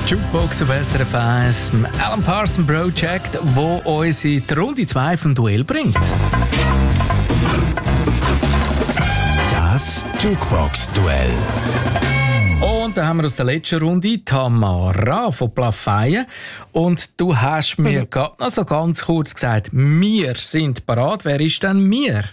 Jukebox auf SRF 1, dem Alan Parsons Project, wo uns in die Runde 2 vom Duell bringt. Das Jukebox-Duell. Und dann haben wir aus der letzten Runde Tamara von Plafeyen. Und du hast mir gerade noch so ganz kurz gesagt, wir sind parat. Wer ist denn wir?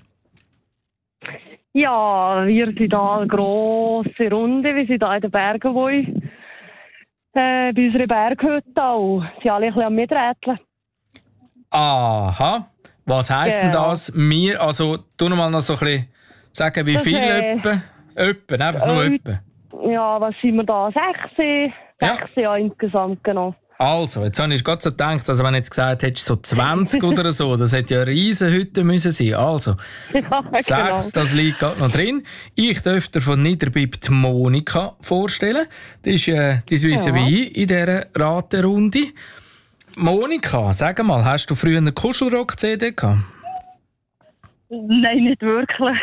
Ja, wir sind hier eine grosse Runde. Wir sind hier in den Bergen, wo ich bei unserer Berghütte auch. Sie sind alle ein bisschen am Miträtseln. Aha. Was heisst denn das? Wir, also, tu noch mal noch so ein bisschen sagen, wie viel etwa? Etwa, einfach nur etwa. Ja, was sind wir da? 6 ja, insgesamt, genau. Also, jetzt habe ich gerade so gedacht, also wenn du jetzt gesagt hättest, so 20 oder so, das hätte ja eine riesen Hütte müssen sein. Also, Ja, 6, genau. das liegt gerade noch drin. Ich dürfte von Niederbipp die Monika vorstellen. Das ist dein Vis-à-vis in dieser Raterunde. Monika, sag mal, hast du früher eine Kuschelrock-CD gehabt? Nein, nicht wirklich.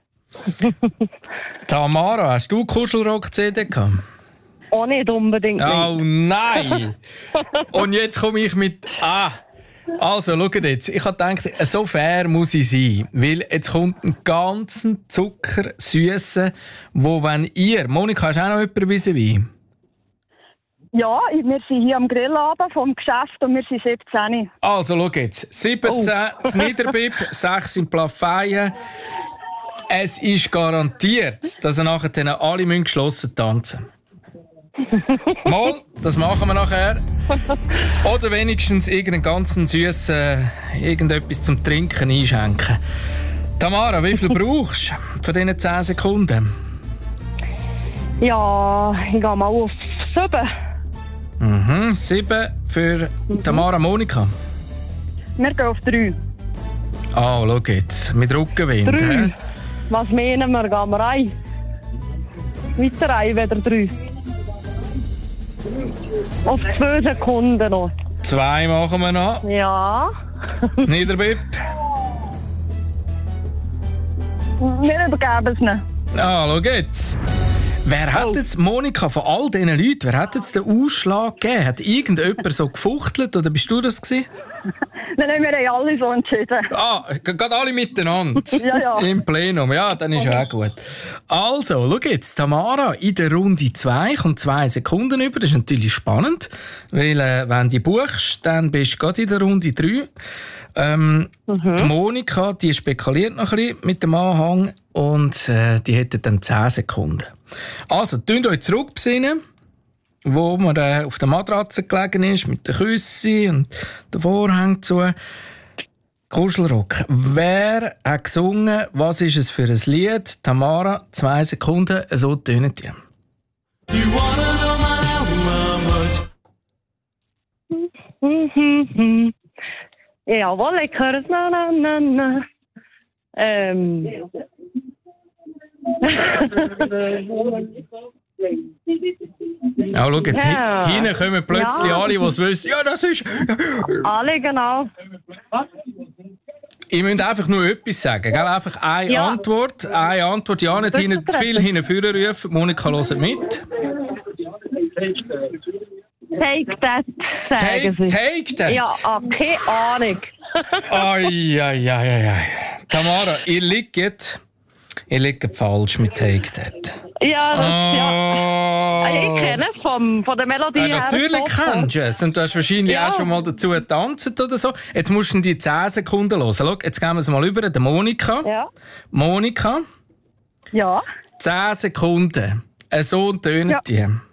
Tamara, hast du Kuschelrock-CD gehabt? Auch nicht unbedingt. Oh nein! Und jetzt komme ich mit Also, schaut jetzt. Ich habe gedacht, so fair muss ich sein. Weil jetzt kommt ein ganzen Zuckersüße, wo wenn ihr... Monika, hast du auch noch jemanden vis-à-vis? Ja, wir sind hier am Grillabend vom Geschäft und wir sind 17. Also, schau jetzt. 17 in Niederbipp, 6 in Plafeyen. Es ist garantiert, dass ihr nachher dann alle geschlossen tanzen müssen. Mal, das machen wir nachher. Oder wenigstens irgendeinen ganzen süßen irgendetwas zum Trinken einschenken. Tamara, wie viel brauchst du von diesen 10 Sekunden? Ja, ich gehe mal auf 7. 7 für Tamara. Monika. Wir gehen auf 3. Ah, schau jetzt. Mit Rückenwind. 3. He? Was meinen wir? Gehen wir ein? Weiter ein, wieder 3. Auf 2 Sekunden noch. 2 machen wir noch. Ja. Niederbipp. Wir übergeben es nicht. Ah, schau jetzt. Wer hat jetzt, Monika, von all diesen Leuten, wer hat jetzt den Ausschlag gegeben? Hat irgendjemand so gefuchtelt oder bist du das gewesen? Nein, wir haben alle so entschieden. Ah, gerade alle miteinander. Ja. Im Plenum. Ja, dann ist ja auch gut. Also, schau jetzt, Tamara, in der Runde 2 kommt 2 Sekunden über. Das ist natürlich spannend, weil wenn du buchst, dann bist du gerade in der Runde 3. Die Monika, die spekuliert noch ein bisschen mit dem Anhang und die hätte dann 10 Sekunden. Also, tünt euch zurück besinnen, wo man auf der Matratze gelegen ist, mit der Küsse und der Vorhang zu. Kuschelrock. Wer hat gesungen? Was ist es für ein Lied? Tamara, 2 Sekunden, so tönen die. Jawohl, ich höre es. Na. Ja, schau jetzt, Ja. hinten kommen plötzlich alle, die es wissen. Ja, das ist... Alle, genau. Ihr müsst einfach nur etwas sagen, gell? Einfach eine Antwort. Eine Antwort, ja, nicht hinten zu viel hinten vorne rufen. Monika, hört mit. Take that, sagen sie. Take that? Ja, keine Ahnung. Ai. Tamara, ihr liegt falsch mit Take That. Ja, ich kenne es von der Melodie her. Natürlich kennst du es. Und du hast wahrscheinlich auch schon mal dazu getanzt oder so. Jetzt musst du die 10 Sekunden hören. Schau, jetzt gehen wir es mal über. Der Monika. Ja. Monika. Ja. 10 Sekunden. So tönen die.